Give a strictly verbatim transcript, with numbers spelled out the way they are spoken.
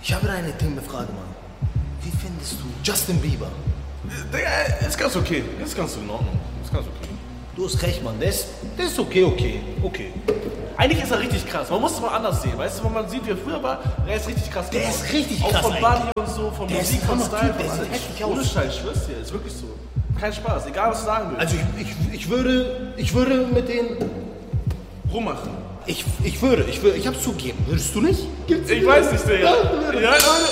Ich habe eine intimme Frage, Mann. Wie findest du Justin Bieber? Der ist ganz okay. Das ist ganz in Ordnung. Das ist ganz okay. Du hast recht, Mann. Der ist, der ist okay, okay, okay. Eigentlich ist er richtig krass. Man muss es mal anders sehen. Weißt du, wenn man sieht, wie er früher war, der ist richtig krass. Der geworden. ist richtig auch krass. Auch von Body und so, von der Musik, ist von ein Style. Typ, der von sieht alles. heftig aus. Ohne Scheiß, ich schwör's dir. Ist wirklich so. Kein Spaß. Egal, was du sagen willst. Also ich, ich, ich würde, ich würde mit den... rummachen. Ich, ich würde, ich würde, ich hab's zugegeben. Würdest du nicht? Gibt's ich weiß nicht, Digga. Ja, ja,